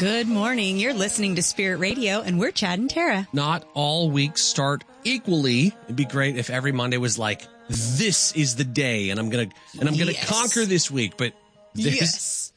Good morning. You're listening to Spirit Radio, and we're Chad and Tara. Not all weeks start equally. It'd be great if every Monday was like, this is the day, and I'm gonna conquer this week. But yes.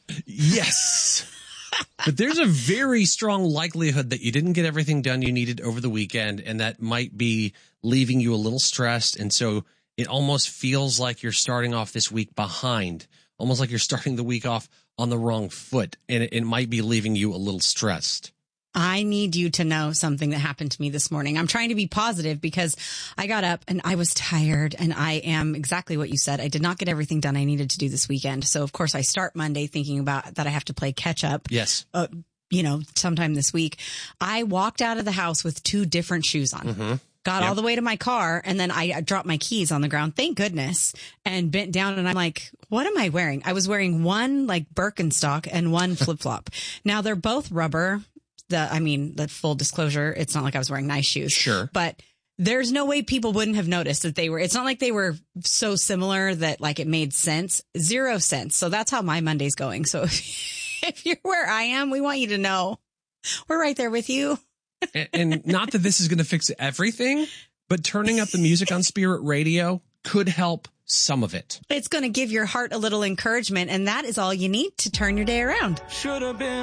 But there's a very strong likelihood that you didn't get everything done you needed over the weekend, and that might be leaving you a little stressed. And so it almost feels like you're starting off this week behind, almost like you're starting the week off on the wrong foot, and it might be leaving you a little stressed. I need you to know something that happened to me this morning. I'm trying to be positive because I got up and I was tired, and I am exactly what you said. I did not get everything done I needed to do this weekend. So, of course, I start Monday thinking about that I have to play catch up. Yes. Sometime this week. I walked out of the house with 2 different shoes on. Mm-hmm. Got all the way to my car, and then I dropped my keys on the ground, thank goodness, and bent down, and I'm like, what am I wearing? I was wearing one like Birkenstock and one flip-flop. Now, they're both rubber. The full disclosure, it's not like I was wearing nice shoes. Sure. But there's no way people wouldn't have noticed that they were, it's not like they were so similar that like it made sense. 0 sense. So that's how my Monday's going. So if you're where I am, we want you to know we're right there with you. And not that this is going to fix everything, but turning up the music on Spirit Radio could help some of it. It's going to give your heart a little encouragement, and that is all you need to turn your day around. Should have been